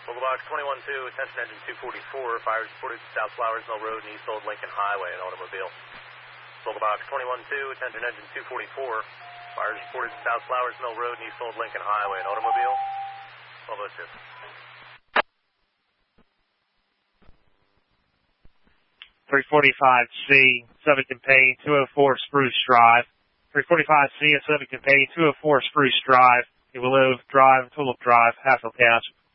Local Box 21-2, attention engine 244, fires reported South Flowers Mill Road and East Old Lincoln Highway, an automobile. Local Box 21-2, attention engine 244, fires reported South Flowers Mill Road and East Old Lincoln Highway, an automobile. 1202. 345C, Covington Payne, 204 Spruce Drive. 345C at Covington Payne, 204 Spruce Drive, Willow Drive, Tulip Drive, Haskell Township.